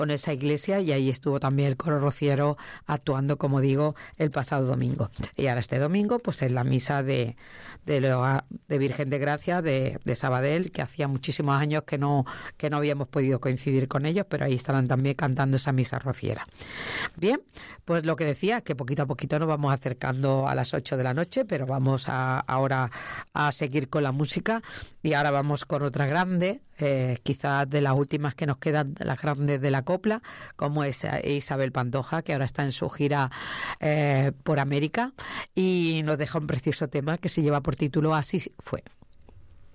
con esa iglesia, y ahí estuvo también el coro rociero actuando, como digo, el pasado domingo. Y ahora este domingo pues es la misa de Virgen de Gracia de Sabadell, que hacía muchísimos años que no habíamos podido coincidir con ellos, pero ahí estarán también cantando esa misa rociera. Bien, pues lo que decía, que poquito a poquito nos vamos acercando a las 8 de la noche, pero vamos ahora a seguir con la música, y ahora vamos con otra grande, quizás de las últimas que nos quedan, las grandes de la copla, como es Isabel Pantoja, que ahora está en su gira por América, y nos deja un precioso tema que se lleva por título Así fue.